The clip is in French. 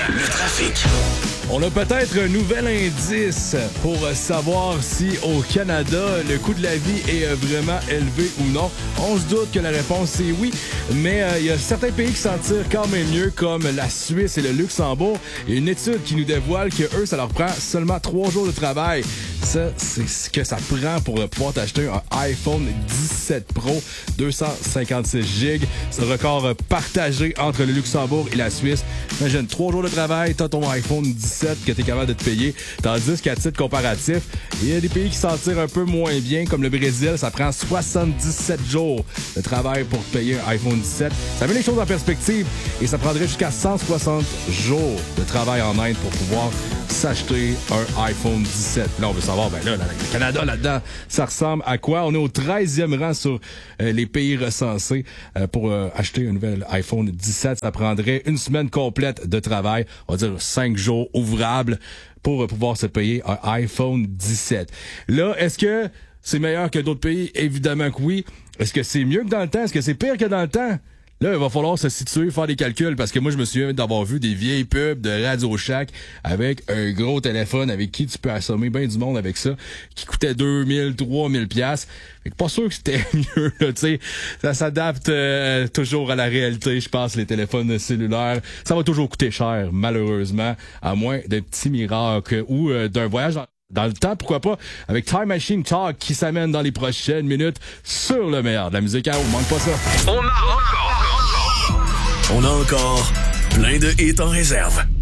Le trafic. On a peut-être un nouvel indice pour savoir si au Canada, le coût de la vie est vraiment élevé ou non. On se doute que la réponse c'est oui, mais il y a certains pays qui s'en tirent quand même mieux, comme la Suisse et le Luxembourg. Il y a une étude qui nous dévoile que eux, ça leur prend seulement 3 jours de travail. Ça, c'est ce que ça prend pour pouvoir t'acheter un iPhone 17 Pro 256 GB. C'est un record partagé entre le Luxembourg et la Suisse. Imagine, 3 jours de travail, t'as ton iPhone 17 que t'es capable de te payer. Tandis qu'à titre comparatif, il y a des pays qui s'en tirent un peu moins bien, comme le Brésil. Ça prend 77 jours de travail pour te payer un iPhone 17. Ça met les choses en perspective et ça prendrait jusqu'à 160 jours de travail en Inde pour pouvoir s'acheter un iPhone 17. Là, on veut savoir, ben là, le Canada, là-dedans, ça ressemble à quoi? On est au 13e rang sur les pays recensés. Pour acheter un nouvel iPhone 17, ça prendrait une semaine complète de travail. On va dire 5 jours ouvrables pour pouvoir se payer un iPhone 17. Là, est-ce que c'est meilleur que d'autres pays? Évidemment que oui. Est-ce que c'est mieux que dans le temps? Est-ce que c'est pire que dans le temps? Là, il va falloir se situer, faire des calculs, parce que moi, je me souviens d'avoir vu des vieilles pubs de Radio Shack avec un gros téléphone avec qui tu peux assommer bien du monde avec ça, qui coûtait 2000, 3000 piastres. Fait que pas sûr que c'était mieux, là, tu sais. Ça s'adapte toujours à la réalité, je pense, les téléphones cellulaires. Ça va toujours coûter cher, malheureusement, à moins de petits miracles ou d'un voyage dans le temps, pourquoi pas, avec Time Machine Talk qui s'amène dans les prochaines minutes sur le meilleur de la musique. On manque pas ça. On a encore plein de hits en réserve.